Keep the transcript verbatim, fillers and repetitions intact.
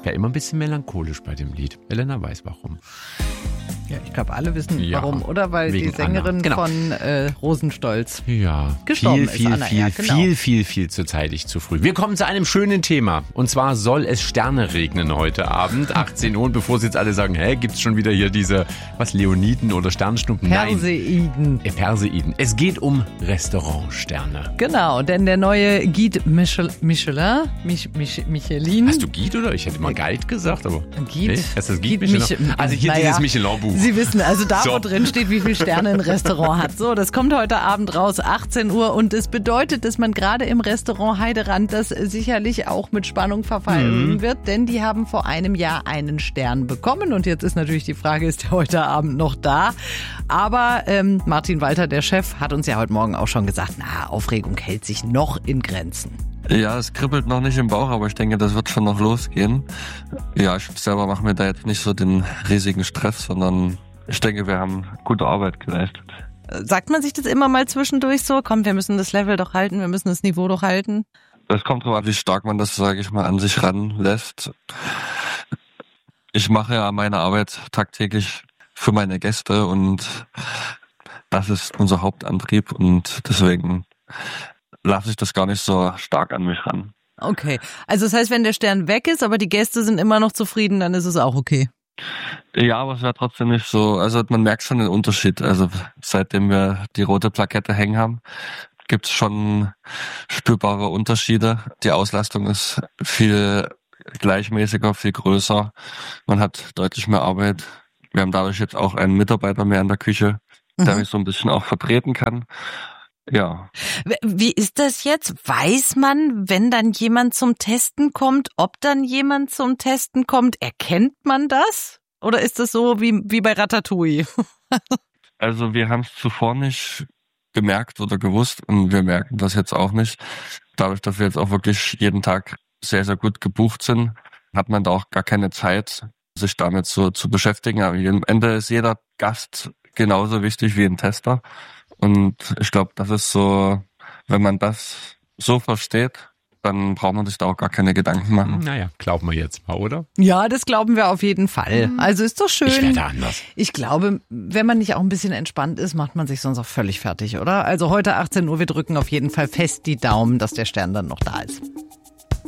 wäre immer ein bisschen melancholisch bei dem Lied. Elena weiß warum. Ja, ich glaube, alle wissen Ja, warum, oder? Weil wegen die Sängerin Anna. Genau. von äh, Rosenstolz Ja, gestorben viel, viel, ist. Anna, viel, ja, genau. viel, viel, viel zu zeitig, zu früh. Wir kommen zu einem schönen Thema. Und zwar soll es Sterne regnen heute Abend, achtzehn Uhr. Und bevor Sie jetzt alle sagen, hä, gibt's schon wieder hier diese, was, Leoniden oder Sternschnuppen? Perseiden. Nein, äh, Perseiden. Es geht um Restaurantsterne. Genau, denn der neue Guide Michel, Michelin, Mich, Mich, Michelin. Hast du Guide oder? Ich hätte mal Guide gesagt, aber... Guide? Nee, heißt das Guide, Guide Michelin? Mich- Also hier naja, dieses Michelin-Buch. Sie wissen, also da, So. wo drin steht, wie viele Sterne ein Restaurant hat. So, das kommt heute Abend raus, achtzehn Uhr. Und es bedeutet, dass man gerade im Restaurant Heiderand das sicherlich auch mit Spannung verfolgen Mhm. wird. Denn die haben vor einem Jahr einen Stern bekommen. Und jetzt ist natürlich die Frage, ist der heute Abend noch da? Aber ähm, Martin Walter, der Chef, hat uns ja heute Morgen auch schon gesagt, na, Aufregung hält sich noch in Grenzen. Ja, es kribbelt noch nicht im Bauch, aber ich denke, das wird schon noch losgehen. Ja, ich selber mache mir da jetzt nicht so den riesigen Stress, sondern ich denke, wir haben gute Arbeit geleistet. Sagt man sich das immer mal zwischendurch so? Komm, wir müssen das Level doch halten, wir müssen das Niveau doch halten. Das kommt drauf an, wie stark man das, sage ich mal, an sich ranlässt. Ich mache ja meine Arbeit tagtäglich für meine Gäste und das ist unser Hauptantrieb und deswegen lasse ich das gar nicht so stark an mich ran. Okay, also das heißt, wenn der Stern weg ist, aber die Gäste sind immer noch zufrieden, dann ist es auch okay. Ja, aber es wäre trotzdem nicht so, also man merkt schon den Unterschied. Also seitdem wir die rote Plakette hängen haben, gibt es schon spürbare Unterschiede. Die Auslastung ist viel gleichmäßiger, viel größer. Man hat deutlich mehr Arbeit. Wir haben dadurch jetzt auch einen Mitarbeiter mehr in der Küche, der Mhm. mich so ein bisschen auch vertreten kann. Ja. Wie ist das jetzt? Weiß man, wenn dann jemand zum Testen kommt, ob dann jemand zum Testen kommt? Erkennt man das? Oder ist das so wie, wie bei Ratatouille? Also wir haben es zuvor nicht gemerkt oder gewusst und wir merken das jetzt auch nicht. Dadurch, dass wir jetzt auch wirklich jeden Tag sehr, sehr gut gebucht sind, hat man da auch gar keine Zeit, sich damit so zu beschäftigen. Aber am Ende ist jeder Gast genauso wichtig wie ein Tester. Und ich glaube, das ist so, wenn man das so versteht, dann braucht man sich da auch gar keine Gedanken machen. Naja, glauben wir jetzt mal, oder? Ja, das glauben wir auf jeden Fall. Also ist doch schön. Ich werde anders. Ich glaube, wenn man nicht auch ein bisschen entspannt ist, macht man sich sonst auch völlig fertig, oder? Also heute achtzehn Uhr, wir drücken auf jeden Fall fest die Daumen, dass der Stern dann noch da ist.